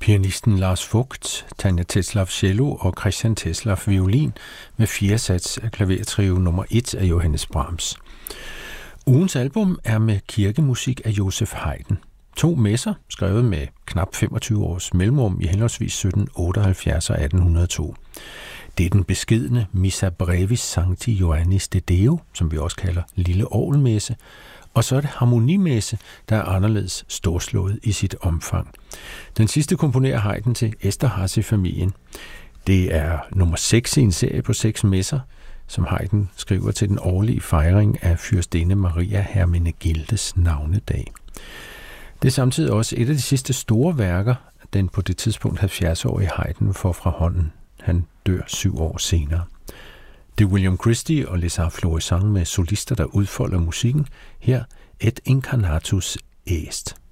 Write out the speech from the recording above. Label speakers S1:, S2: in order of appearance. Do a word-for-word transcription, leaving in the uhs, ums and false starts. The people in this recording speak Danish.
S1: Pianisten Lars Vogt, Tanja Tetzlaff cello og Christian Tetzlaff violin med fire sats af klavertrio nummer et af Johannes Brahms. Ugens album er med kirkemusik af Joseph Haydn. To messer, skrevet med knap femogtyve års mellemrum i henholdsvis sytten otteoghalvfjerds og atten hundrede og to. Det er den beskedne Missa Brevis Sancti Joannis de Deo, som vi også kalder Lille Orgelmesse, og så er det harmonimesse, der er anderledes storslået i sit omfang. Den sidste komponerer Haydn til Esterházy-familien. Det er nummer seks i en serie på seks messer, som Haydn skriver til den årlige fejring af fyrstinde Maria Hermenegildes navnedag. Det er samtidig også et af de sidste store værker, den på det tidspunkt halvfjerds-årige Haydn får fra hånden. Han dør syv år senere. Det er William Christie og Les Arts Florissants med solister, der udfolder musikken. Her Et Incarnatus Est.